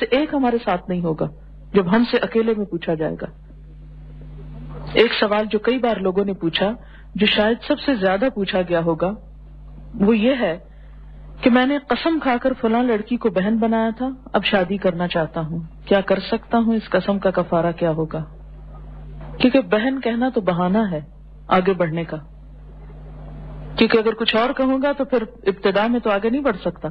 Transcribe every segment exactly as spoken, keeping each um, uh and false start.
سے ایک ہمارے ساتھ نہیں ہوگا جب ہم سے اکیلے میں پوچھا جائے گا. ایک سوال جو کئی بار لوگوں نے پوچھا, جو شاید سب سے زیادہ پوچھا گیا ہوگا, وہ یہ ہے کہ میں نے قسم کھا کر فلاں لڑکی کو بہن بنایا تھا, اب شادی کرنا چاہتا ہوں, کیا کر سکتا ہوں, اس قسم کا کفارہ کیا ہوگا؟ کیونکہ بہن کہنا تو بہانہ ہے آگے بڑھنے کا, کیونکہ اگر کچھ اور کہوں گا تو پھر ابتدا میں تو آگے نہیں بڑھ سکتا,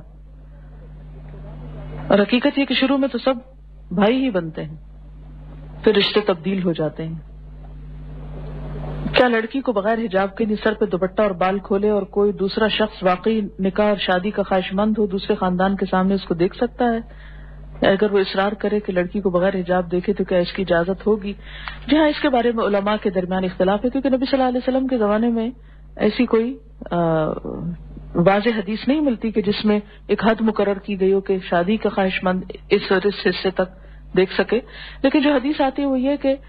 اور حقیقت یہ کہ شروع میں تو سب بھائی ہی بنتے ہیں, پھر رشتے تبدیل ہو جاتے ہیں. کیا لڑکی کو بغیر حجاب کے سر پہ دوپٹہ اور بال کھولے اور کوئی دوسرا شخص واقعی نکاح اور شادی کا خواہش مند ہو دوسرے خاندان کے سامنے اس کو دیکھ سکتا ہے؟ اگر وہ اصرار کرے کہ لڑکی کو بغیر حجاب دیکھے تو کیا اس کی اجازت ہوگی؟ جی ہاں, اس کے بارے میں علماء کے درمیان اختلاف ہے, کیونکہ نبی صلی اللہ علیہ وسلم کے زمانے میں ایسی کوئی واضح حدیث نہیں ملتی کہ جس میں ایک حد مقرر کی گئی ہو کہ شادی کا خواہش مند اس اور اس حصے تک دیکھ سکے. لیکن جو حدیث آتی ہے وہ یہ کہ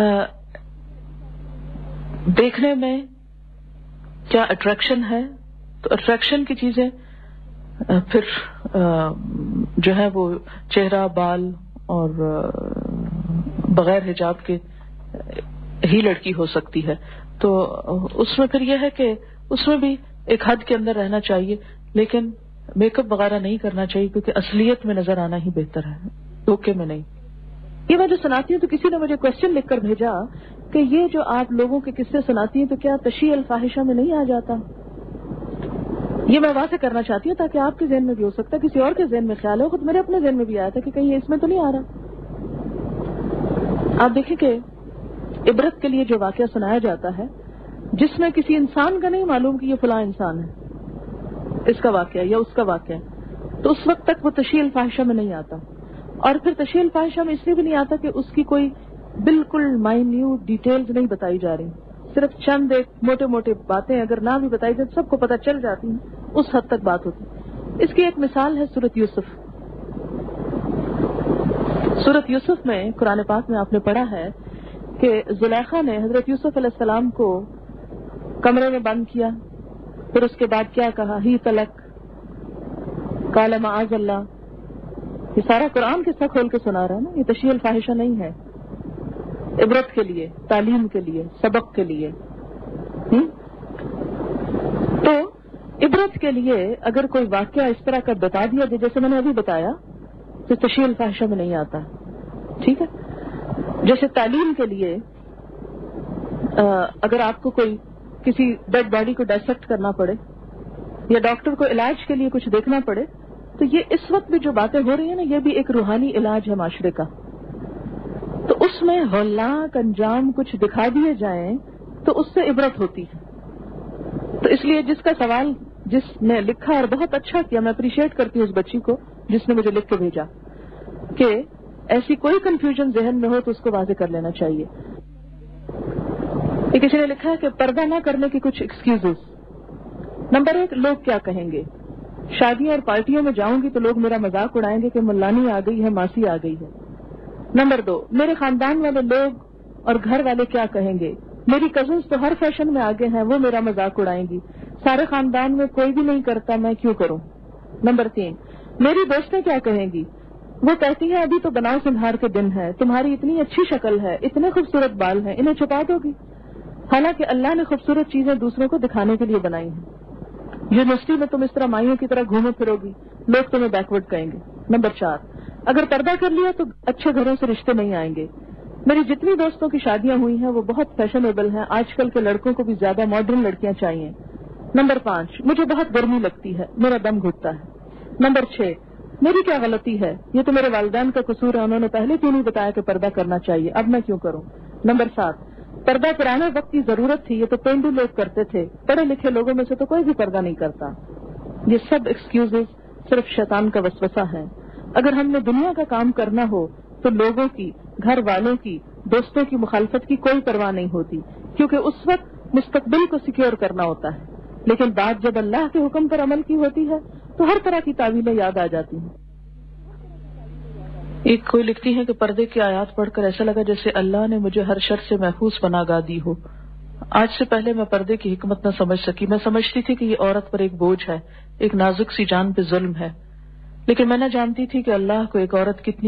دیکھنے میں کیا اٹریکشن ہے, تو اٹریکشن کی چیزیں پھر جو ہے وہ چہرہ, بال اور بغیر حجاب کے ہی لڑکی ہو سکتی ہے. تو اس میں پھر یہ ہے کہ اس میں بھی ایک حد کے اندر رہنا چاہیے, لیکن میک اپ وغیرہ نہیں کرنا چاہیے, کیونکہ اصلیت میں نظر آنا ہی بہتر ہے, دھوکے میں نہیں. یہ میں جو سناتی ہوں تو کسی نے مجھے کوشچن لکھ کر بھیجا کہ یہ جو آپ لوگوں کے قصے سناتی ہیں تو کیا تشیع الفاحشہ میں نہیں آ جاتا؟ یہ میں واضح کرنا چاہتی ہوں تاکہ آپ کے ذہن میں بھی ہو سکتا ہے, کسی اور کے ذہن میں خیال ہو, خود میرے اپنے ذہن میں بھی آیا تھا کہ کہیں اس میں تو نہیں آ رہا. آپ دیکھیں کہ عبرت کے لیے جو واقعہ سنایا جاتا ہے جس میں کسی انسان کا نہیں معلوم کہ یہ فلاں انسان ہے, اس کا واقعہ یا اس کا واقعہ, تو اس وقت تک وہ تشیع الفاحشہ میں نہیں آتا. اور پھر تشیع الفاحشہ میں اس لیے بھی نہیں آتا کہ اس کی کوئی بالکل مائنیوٹ ڈیٹیلز نہیں بتائی جا رہی, صرف چند ایک موٹے موٹے باتیں اگر نہ بھی بتائی جائے سب کو پتہ چل جاتی ہیں, اس حد تک بات ہوتی. اس کی ایک مثال ہے سورۃ یوسف. سورۃ یوسف میں قرآن پاک میں آپ نے پڑھا ہے کہ زلیخا نے حضرت یوسف علیہ السلام کو کمرے میں بند کیا, پھر اس کے بعد کیا کہا, ہی تلک قال معاذ اللہ. یہ سارا قرآن قصہ کھول کے سنا رہا ہے نا, یہ تشیع الفاحشہ نہیں ہے, عبرت کے لیے, تعلیم کے لیے, سبق کے لیے. تو عبرت کے لیے اگر کوئی واقعہ اس طرح کا بتا دیا جائے جیسے میں نے ابھی بتایا تو تشیع الفاحشہ میں نہیں آتا, ٹھیک ہے. جیسے تعلیم کے لیے اگر آپ کو کوئی کسی ڈیڈ باڈی کو ڈائسیکٹ کرنا پڑے یا ڈاکٹر کو علاج کے لیے کچھ دیکھنا پڑے, تو یہ اس وقت بھی جو باتیں ہو رہی ہیں نا, یہ بھی ایک روحانی علاج ہے معاشرے کا. تو اس میں ہولناک انجام کچھ دکھا دیے جائیں تو اس سے عبرت ہوتی ہے. تو اس لیے جس کا سوال جس نے لکھا اور بہت اچھا کیا, میں اپریشیٹ کرتی ہوں اس بچی کو جس نے مجھے لکھ کے بھیجا کہ ایسی کوئی کنفیوژن ذہن میں ہو تو اس کو واضح کر لینا چاہیے. یہ کسی نے لکھا ہے کہ پردہ نہ کرنے کی کچھ ایکسکیوزز. نمبر ایک, لوگ کیا کہیں گے. شادیوں اور پارٹیوں میں جاؤں گی تو لوگ میرا مذاق اڑائیں گے کہ ملانی آ گئی ہے, ماسی آ گئی ہے. نمبر دو, میرے خاندان والے لوگ اور گھر والے کیا کہیں گے. میری کزنس تو ہر فیشن میں آگے ہیں, وہ میرا مذاق اڑائیں گی. سارے خاندان میں کوئی بھی نہیں کرتا, میں کیوں کروں. نمبر تین, میری دوستیں کیا کہیں گی. وہ کہتی ہیں ابھی تو بناؤ سنہار کے دن ہے, تمہاری اتنی اچھی شکل ہے, اتنے خوبصورت بال ہیں, انہیں چھپا دو گی. حالانکہ اللہ نے خوبصورت چیزیں دوسروں کو دکھانے کے لیے بنائی ہیں. یونیورسٹی میں تم اس طرح مائیوں کی طرح گھومو پھرو گی, لوگ تمہیں بیکورڈ کہیں گے. نمبر چار, اگر پردہ کر لیا تو اچھے گھروں سے رشتے نہیں آئیں گے. میری جتنی دوستوں کی شادیاں ہوئی ہیں وہ بہت فیشنیبل ہیں, آج کل کے لڑکوں کو بھی زیادہ ماڈرن لڑکیاں چاہیے. نمبر پانچ, مجھے بہت گرمی لگتی ہے, میرا دم گھٹتا ہے. نمبر چھ, میری کیا غلطی ہے, یہ تو میرے والدین کا قصور ہے, انہوں نے پہلے کیوں نہیں بتایا کہ پردہ کرنا چاہیے, اب میں کیوں کروں. نمبر سات, پردہ پرانے وقت کی ضرورت تھی, یہ تو پینڈو لوگ کرتے تھے, پڑھے لکھے لوگوں میں سے تو کوئی بھی پردہ نہیں کرتا. یہ سب ایکسکیوزز صرف شیطان کا وسوسہ ہے. اگر ہم نے دنیا کا کام کرنا ہو تو لوگوں کی, گھر والوں کی, دوستوں کی مخالفت کی کوئی پرواہ نہیں ہوتی, کیونکہ اس وقت مستقبل کو سیکیور کرنا ہوتا ہے. لیکن بات جب اللہ کے حکم پر عمل کی ہوتی ہے تو ہر طرح کی تعویلیں یاد آ جاتی ہیں. ایک کوئی لکھتی ہے کہ پردے کی آیات پڑھ کر ایسا لگا جیسے اللہ نے مجھے ہر شر سے محفوظ پناہ گاہ دی ہو. آج سے پہلے میں پردے کی حکمت نہ سمجھ سکی. میں سمجھتی تھی کہ یہ عورت پر ایک بوجھ ہے, ایک نازک سی جان پہ ظلم ہے, لیکن میں نہ جانتی تھی کہ اللہ کو ایک عورت کتنی